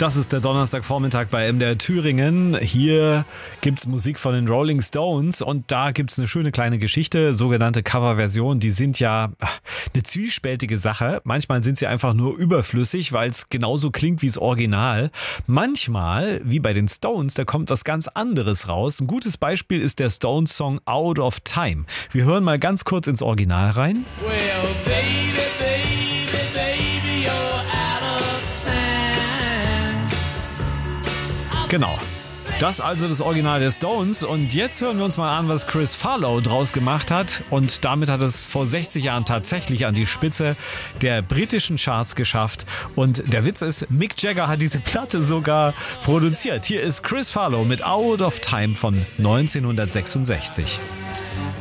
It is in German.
Das ist der Donnerstagvormittag bei MDR Thüringen. Hier gibt's Musik von den Rolling Stones und da gibt's eine schöne kleine Geschichte, sogenannte Coverversionen. Die sind ja eine zwiespältige Sache. Manchmal sind sie einfach nur überflüssig, weil es genauso klingt wie das Original. Manchmal, wie bei den Stones, da kommt was ganz anderes raus. Ein gutes Beispiel ist der Stones-Song Out of Time. Wir hören mal ganz kurz ins Original rein. Well, baby, baby, baby, you're out of time. Genau. Das also das Original der Stones und jetzt hören wir uns mal an, was Chris Farlow draus gemacht hat und damit hat es vor 60 Jahren tatsächlich an die Spitze der britischen Charts geschafft und der Witz ist, Mick Jagger hat diese Platte sogar produziert. Hier ist Chris Farlow mit Out of Time von 1966.